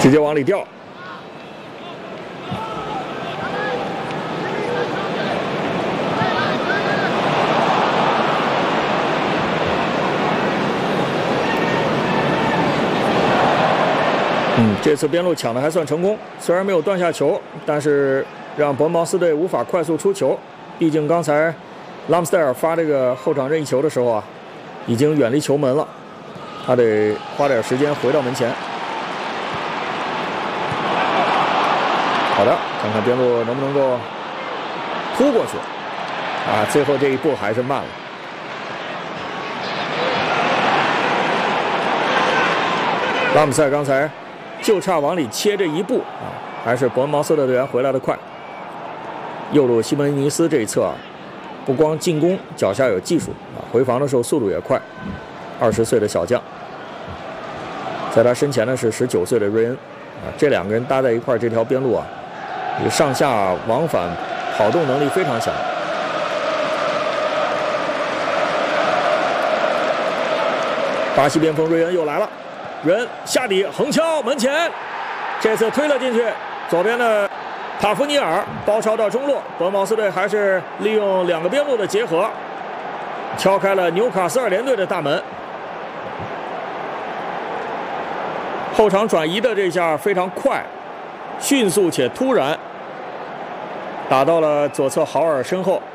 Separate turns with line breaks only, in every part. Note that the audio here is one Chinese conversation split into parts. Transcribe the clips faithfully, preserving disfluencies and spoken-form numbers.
直接往里掉。嗯，这次边路抢的还算成功，虽然没有断下球，但是让伯恩茅斯队无法快速出球。毕竟刚才拉姆斯戴尔发这个后场任意球的时候啊，已经远离球门了，他得花点时间回到门前。好的，看看边路能不能够突过去。啊，最后这一步还是慢了。拉姆塞刚才就差往里切这一步啊，还是伯恩茅斯的队员回来的快。右路西门尼斯这一侧啊，不光进攻脚下有技术啊，回防的时候速度也快。二十岁的小将，在他身前呢是十九岁的瑞恩啊，这两个人搭在一块儿，这条边路啊，这个上下往返跑动能力非常强。巴西边锋瑞恩又来了。瑞恩下底横敲门前，这次推了进去。左边的塔夫尼尔包抄到中路，伯恩茅斯队还是利用两个边路的结合，敲开了纽卡斯尔联队的大门。后场转移的这下非常快，迅速且突然，打到了左侧豪尔身后。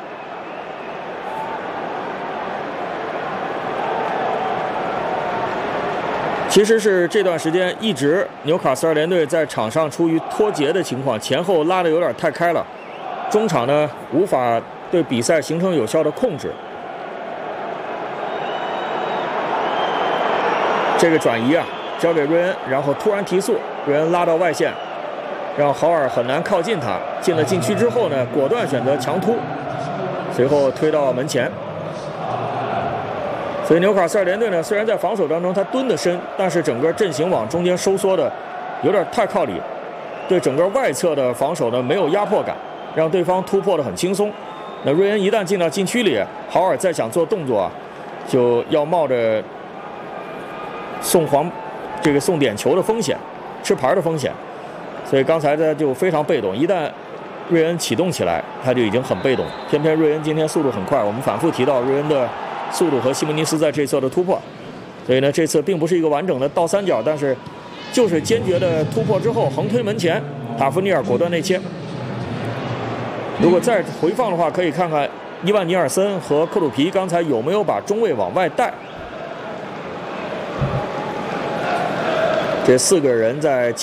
其实是这段时间一直纽卡斯尔联队在场上处于脱节的情况，前后拉得有点太开了，中场呢无法对比赛形成有效的控制。这个转移啊，交给瑞恩，然后突然提速，瑞恩拉到外线，让豪尔很难靠近他。进了禁区之后呢，果断选择强突，随后推到门前。所以纽卡斯尔联队呢，虽然在防守当中他蹲得深，但是整个阵型往中间收缩的有点太靠里，对整个外侧的防守呢没有压迫感，让对方突破得很轻松。那瑞恩一旦进到禁区里，豪尔再想做动作啊，就要冒着送黄这个送点球的风险，吃牌的风险。所以刚才他就非常被动，一旦瑞恩启动起来，他就已经很被动。偏偏瑞恩今天速度很快，我们反复提到瑞恩的速度和西门尼斯在这侧的突破，所以呢，这次并不是一个完整的倒三角，但是就是坚决的突破之后横推门前，塔夫尼尔果断内切。如果再回放的话，可以看看伊万尼尔森和克鲁皮刚才有没有把中卫往外带。这四个人在